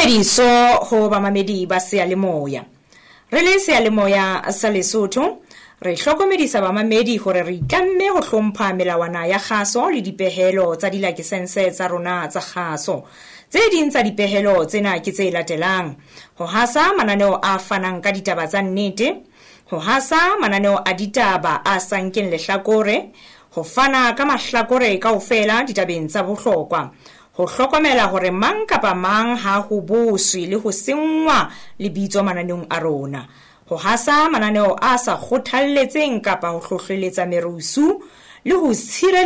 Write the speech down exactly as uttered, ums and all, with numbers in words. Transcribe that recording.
Dumediso ho bamamedi ba Seyalemoya. Re le Seyalemoya sa Lesotho, re hlokomedisa bamamedi hore re itlamme ho hlompha melawana ya kgaso le dipehelo tsa dilakesense tsa rona tsa kgaso. Tse ding tsa dipehelo tsena ke tse latelang: ho hasa mananeo a fanang ka ditaba tsa nnete, ho hasa mananeo a ditaba a sa nkeng lehlakore, ho fana ka mahlakore kaofela ditabeng tsa bohlokwa, ho hlokomela hore mang kapa mang ha ho boswe le ho sengwa lebitso mananeong a rona, ho hasa mananeo a sa kgothalletseng kapa ho hlohleletsa merusu, le ho tshireletsa